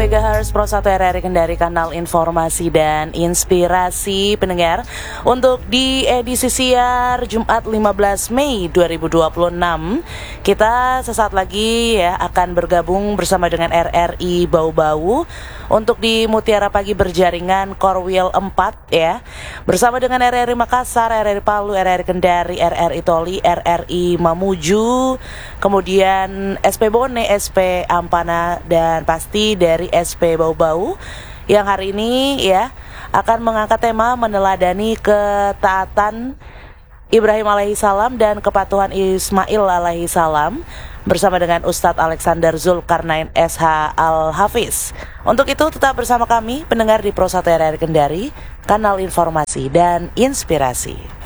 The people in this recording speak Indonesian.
MHz Pro 1 RRI Kendari, kanal informasi dan inspirasi pendengar. Untuk di edisi siar Jumat 15 Mei 2026, kita sesaat lagi ya akan bergabung bersama dengan RRI Bau-Bau untuk di Mutiara Pagi Berjaringan Korwil 4 ya. Bersama dengan RRI Makassar, RRI Palu, RRI Kendari, RRI Toli, RRI Mamuju, kemudian SP Bone, SP Ampana, dan pasti dari SP Bau-Bau yang hari ini ya akan mengangkat tema meneladani ketaatan Ibrahim alaihissalam dan kepatuhan Ismail alaihissalam bersama dengan Ustadz Alexander Zulkarnain SH Al-Hafiz. Untuk itu tetap bersama kami pendengar di Pro 1 RRI Kendari, kanal informasi dan inspirasi.